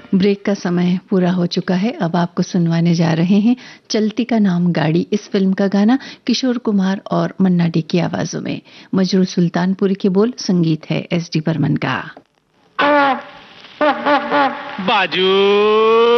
Break का समय पूरा हो चुका है। अब आपको सुनवाने जा रहे हैं चलती का नाम गाड़ी, इस फिल्म का गाना किशोर कुमार और मन्ना डे की आवाजों में। मजरू सुल्तानपुरी के बोल, संगीत है एस डी बर्मन का। बाजू